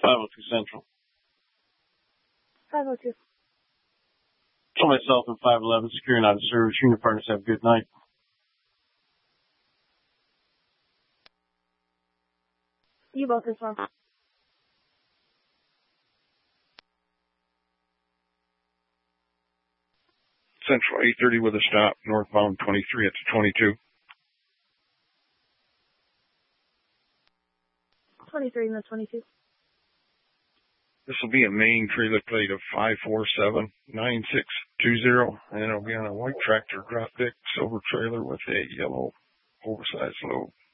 502 Central. 502. For myself and 511, securing out of service. Unit partners, have a good night. You both as well. Central 830 with a stop, northbound 23 at 22. 23 and the 22. This will be a main trailer plate of 5479620, and it'll be on a white tractor drop deck silver trailer with a yellow oversized load.